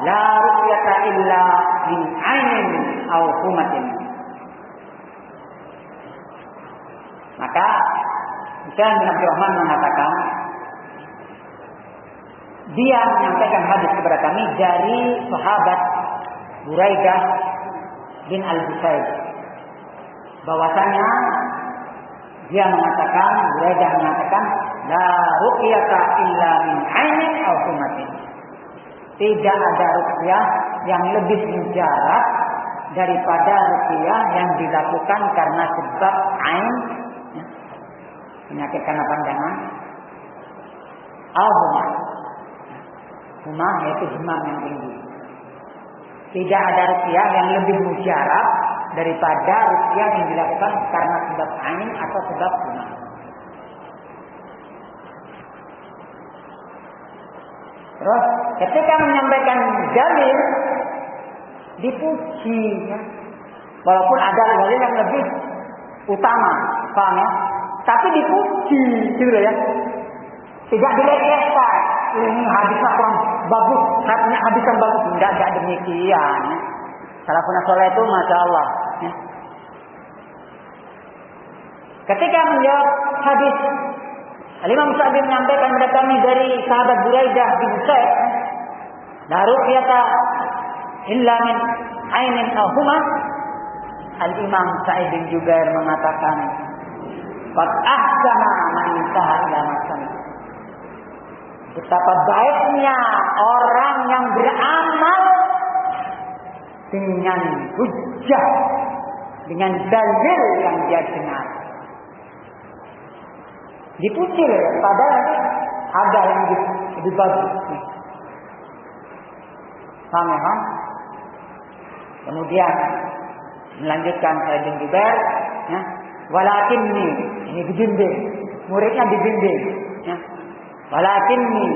la ruqyata illa min ainin aw humatin. Maka Hisham bin Abdurrahman mengatakan, dia menyampaikan hadis kepada kami dari sahabat Buraidah bin Al-Husayb, bahwasanya dia mengatakan, Buraidah mengatakan, la ruqyata illa min ainin aw humatin. Tidak ada ruqyah yang lebih mujarab daripada ruqyah yang dilakukan karena sebab ain, penyakit karena pandangan, al-humah. Humah yaitu demam yang tinggi. Tidak ada ruqyah yang lebih mujarab daripada ruqyah yang dilakukan karena sebab ain atau sebab humah. Terus ketika menyampaikan dalil dipuji, ya. Walaupun ada dalil yang lebih utama, paham ya? Tapi dipuji, gitu ya. Tidak dilecehkan. Ini hadisnya kurang bagus, katanya hadis yang bagus. Tidak demikian. Ya. Salafun saleh itu masya Allah. Ya. Ketika menjawab hadis, Imam Sa'di menyampaikan kepada kami dari sahabat Buraidah bin Husayb, la ruqyata illa min ainin aw humah. Al-Imam Sa'id bin Jubair mengatakan, qad ahsana man intaha ila masan. Betapa baiknya orang yang beramal dengan hujjah, dengan dalil yang dia dengar. Dipuji, padahal ada yang lebih bagus. Paham ya? Kemudian melanjutkan Sa'id bin Jubair, ya, walakinni, ini dibimbing, muridnya dibimbing, ya. Walakinni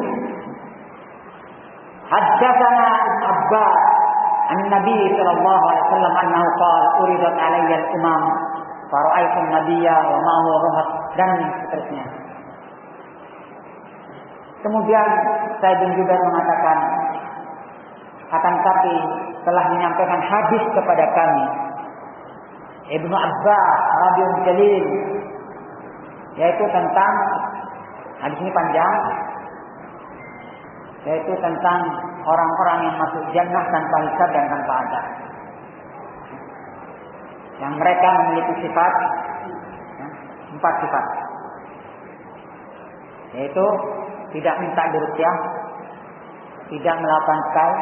haddatsana Abbas an-Nabi sallallahu alaihi wasallam annahu qala uridat alayya al-umam fa ra'aytu an-nabiyya wa ma'ahu ruhat, dan seterusnya. Kemudian Sa'id bin Jubair mengatakan, akan tapi telah menyampaikan hadis kepada kami Ibnu Abbas radhiyallahu jalil, yaitu tentang, hadis ini panjang, yaitu tentang orang-orang yang masuk jannah tanpa hisab dan tanpa azab, yang mereka memiliki sifat, ya, 4 sifat, yaitu tidak minta diruqyah, tidak melakukan sekal,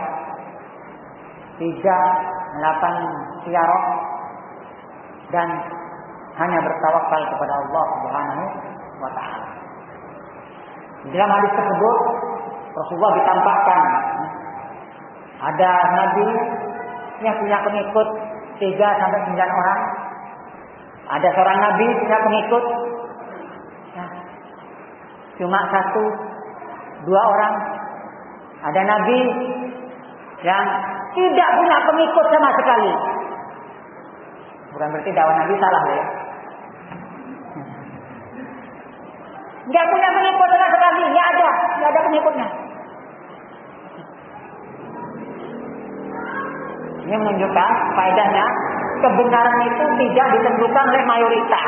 tidak melakukan ziarah, dan hanya bertawakal kepada Allah Subhanahu wa taala. Dalam hadis tersebut Rasulullah ditampakkan ada nabi yang punya pengikut 3 sampai 9 orang. Ada seorang nabi punya pengikut, ya, cuma 1, 2 orang. Ada nabi yang tidak punya pengikut sama sekali. Bukan berarti dakwah nabi salah ya. Enggak punya pengikut sama sekali, enggak ada pengikutnya. Ini menunjukkan faedahnya kebenaran itu tidak ditentukan oleh mayoritas.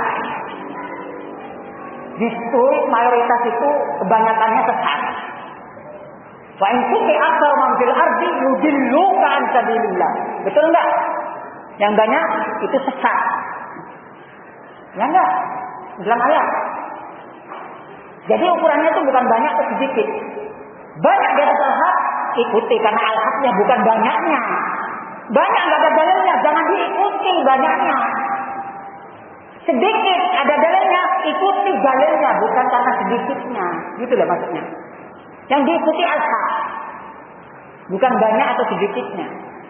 Justru mayoritas itu kebanyakannya sesat. Wa in tuti aktsar man fil ardi yudilluka an sabilillah. Betul enggak? Yang banyak itu sesat. Ya enggak? Dalam ayat. Jadi ukurannya itu bukan banyak atau sedikit. Banyak di atas al-haq, ikuti karena al-haqnya bukan banyaknya. Banyak enggak ada dalilnya, jangan diikuti banyaknya. Sedikit ada dalilnya, ikuti dalilnya bukan karena sedikitnya. Gitu loh maksudnya. Yang diikuti al-haq, bukan banyak atau sedikitnya.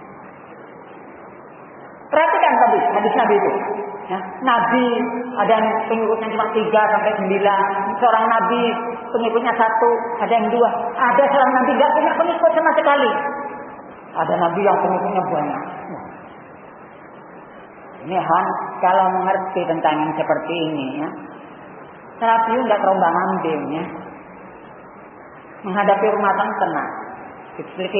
Perhatikan tadi hadis Nabi itu. Ya, Nabi ada yang pengikutnya cuma 3 sampai 9. Seorang Nabi pengikutnya 1, ada yang 2. Ada seorang Nabi tidak punya pengikut sama sekali. Ada Nabi yang pengikutnya banyak. Ini kalau mengerti tentang yang seperti ini, ya, terapi tidak terombang ambing, ya. Menghadapi rumah tangga tenang.